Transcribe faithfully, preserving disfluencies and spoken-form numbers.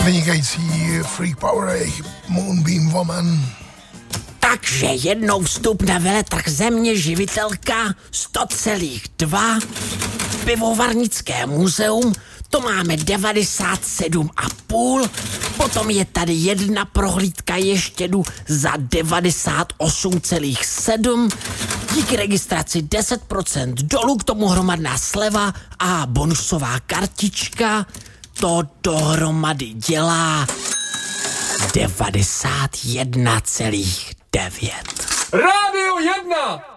Vynikající Freak Power, jejich Moonbeam Woman. Takže jednou vstup na veletrh Země živitelka sto celá dva, pivovarnické muzeum, to máme devadesát sedm a půl, potom je tady jedna prohlídka ještědu za devadesát osm celá sedm, díky registraci deset procent dolů, k tomu hromadná sleva a bonusová kartička, to dohromady dělá devadesát jedna celá devět. Rádio jedna!